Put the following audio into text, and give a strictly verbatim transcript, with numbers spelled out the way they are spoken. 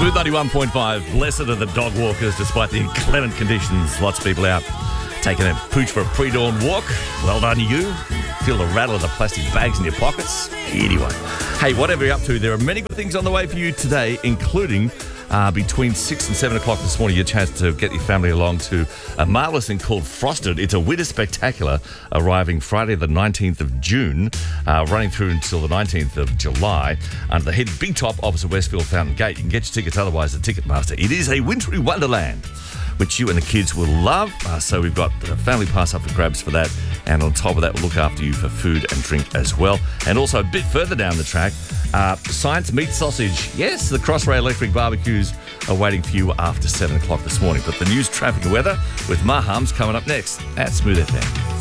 Smooth ninety-one point five. Blessed are the dog walkers despite the inclement conditions. Lots of people out taking a pooch for a pre-dawn walk. Well done to you. Feel the rattle of the plastic bags in your pockets. Anyway, hey, whatever you're up to, there are many good things on the way for you today, including uh, between six and seven o'clock this morning, your chance to get your family along to a marvellous thing called Frosted. It's a winter spectacular arriving Friday the nineteenth of June, uh, running through until the nineteenth of July under the head Big Top opposite Westfield Fountain Gate. You can get your tickets otherwise at Ticketmaster. It is a wintry wonderland, which you and the kids will love. Uh, so we've got a family pass up for grabs for that. And on top of that, we'll look after you for food and drink as well. And also a bit further down the track, uh, Science Meat Sausage. Yes, the Crossrail Electric barbecues are waiting for you after seven o'clock this morning. But the news, traffic and weather with Mahams coming up next at Smooth F M.